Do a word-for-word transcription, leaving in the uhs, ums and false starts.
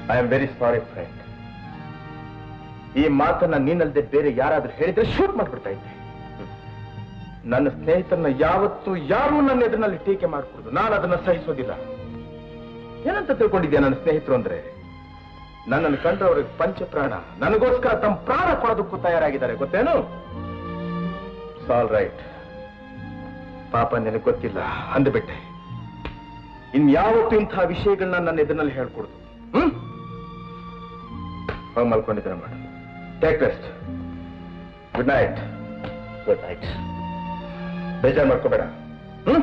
I am very sorry friend. ಈ ಮಾತನ್ನ ನೀನಲ್ಲದೆ ಬೇರೆ ಯಾರಾದ್ರೂ ಹೇಳಿದ್ರೆ ಶೂಟ್ ಮಾಡ್ಬಿಡ್ತಾ ಇದ್ದೆ. ನನ್ನ ಸ್ನೇಹಿತರನ್ನ ಯಾವತ್ತೂ ಯಾರೂ ನನ್ನ ಎದುರಿನಲ್ಲಿ ಟೀಕೆ ಮಾಡ್ಕೊಡುದು, ನಾನು ಅದನ್ನ ಸಹಿಸೋದಿಲ್ಲ. ಏನಂತ ತಿಳ್ಕೊಂಡಿದ್ಯಾ ನನ್ನ ಸ್ನೇಹಿತರು ಅಂದ್ರೆ? ನನ್ನನ್ನು ಕಂಡ್ರೆ ಅವ್ರಿಗೆ ಪಂಚಪ್ರಾಣ, ನನಗೋಸ್ಕರ ತಮ್ಮ ಪ್ರಾಣ ಕೊಡೋದಕ್ಕೂ ತಯಾರಾಗಿದ್ದಾರೆ, ಗೊತ್ತೇನು? ಆಲ್ ರೈಟ್, ಪಾಪ ನಿನಗೆ ಗೊತ್ತಿಲ್ಲ ಅಂದ್ಬಿಟ್ಟೆ. ಇನ್ಯಾವತ್ತೂ ಇಂತಹ ವಿಷಯಗಳನ್ನ ನನ್ನ ಎದುರಿನಲ್ಲಿ ಹೇಳ್ಕೊಡುದು. ಹ್ಮ್ ಹೋಗಿ ಮಲ್ಕೊಂಡಿದ್ರೆ madam. Take rest. Good night. Good night. ಬೇಜಾರು ಮಾಡ್ಕೋಬೇಡ.